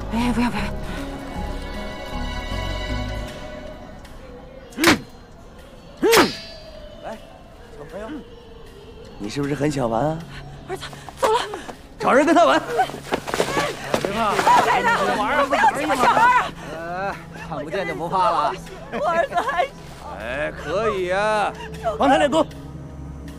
哎，不要！ 来，小朋友，你是不是很想玩啊？ 儿子，走了， 找人跟他玩。 别怕， 孩子，不要这么小孩啊！ 看不见就不怕了。 我儿子还小。 哎，可以呀，帮他练功。